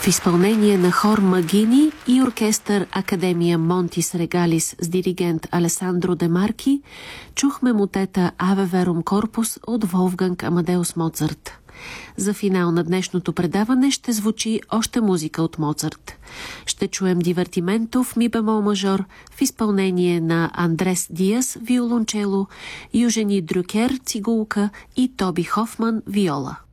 В изпълнение на хор Магини и оркестър Академия Монтис Регалис с диригент Алесандро Де Марки чухме мотета Аве Верум Корпус от Волфганг Амадеус Моцарт. За финал на днешното предаване ще звучи още музика от Моцарт. Ще чуем дивертименто в ми бемол мажор в изпълнение на Андрес Диас виолончело, Южени Дрюкер цигулка и Тоби Хофман виола.